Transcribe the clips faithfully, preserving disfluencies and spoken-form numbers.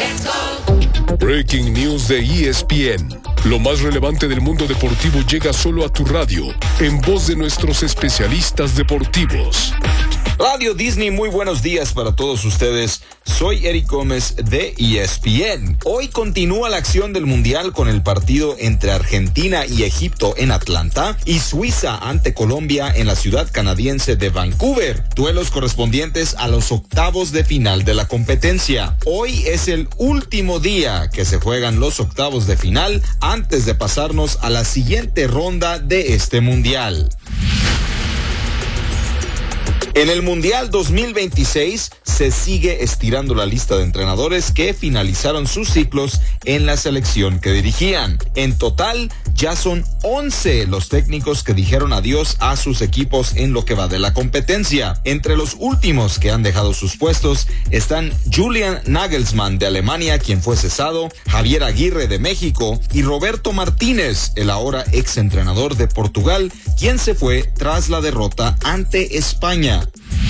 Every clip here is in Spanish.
Let's go. Breaking News de E S P N. Lo más relevante del mundo deportivo llega solo a tu radio, en voz de nuestros especialistas deportivos. Radio Disney, muy buenos días para todos ustedes. Soy Eric Gómez de E S P N. Hoy continúa la acción del Mundial con el partido entre Argentina y Egipto en Atlanta y Suiza ante Colombia en la ciudad canadiense de Vancouver. Duelos correspondientes a los octavos de final de la competencia. Hoy es el último día que se juegan los octavos de final antes de pasarnos a la siguiente ronda de este Mundial. En el Mundial dos mil veintiséis se sigue estirando la lista de entrenadores que finalizaron sus ciclos en la selección que dirigían. En total, ya son once los técnicos que dijeron adiós a sus equipos en lo que va de la competencia. Entre los últimos que han dejado sus puestos están Julian Nagelsmann de Alemania, quien fue cesado, Javier Aguirre de México y Roberto Martínez, el ahora exentrenador de Portugal, quien se fue tras la derrota ante España.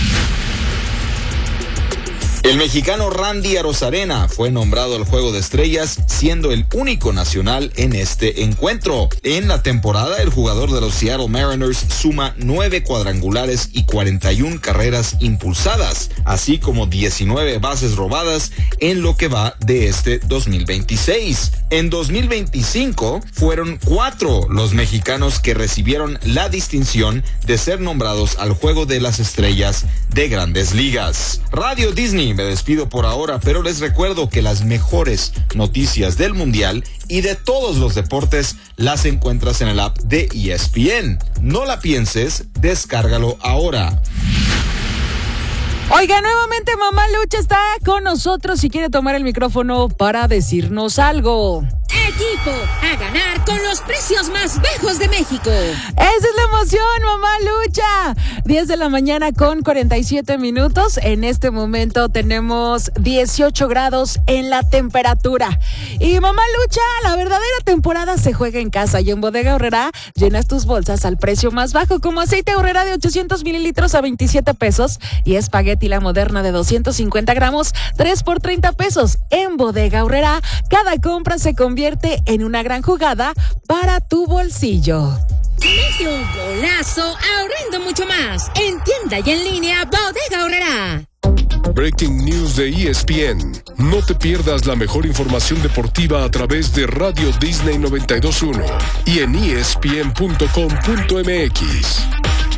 El mexicano Randy Arozarena fue nombrado al Juego de Estrellas, siendo el único nacional en este encuentro. En la temporada, el jugador de los Seattle Mariners suma nueve cuadrangulares y cuarenta y una carreras impulsadas, así como diecinueve bases robadas en lo que va de este dos mil veintiséis. En dos mil veinticinco fueron cuatro los mexicanos que recibieron la distinción de ser nombrados al Juego de las Estrellas de Grandes Ligas. Radio Disney, me despido por ahora, pero les recuerdo que las mejores noticias del Mundial y de todos los deportes las encuentras en el app de E S P N. No la pienses, descárgalo ahora. Oiga, nuevamente Mamá Lucha está con nosotros y quiere tomar el micrófono para decirnos algo. Equipo a ganar con los precios más bajos de México. Esa es la emoción, Mamá Lucha. diez de la mañana con cuarenta y siete minutos. En este momento tenemos dieciocho grados en la temperatura. Y Mamá Lucha, la verdadera temporada se juega en casa. Y en Bodega Aurrerá llenas tus bolsas al precio más bajo, como aceite Aurrerá de ochocientos mililitros a veintisiete pesos y espagueti La Moderna de doscientos cincuenta gramos, tres por treinta pesos. En Bodega Aurrerá, cada compra se convierte en una gran jugada para tu bolsillo. Mete un golazo ahorrando mucho más. En tienda y en línea, Bodega Aurrerá. Breaking News de E S P N. No te pierdas la mejor información deportiva a través de Radio Disney noventa y dos punto uno y en E S P N punto com punto M X.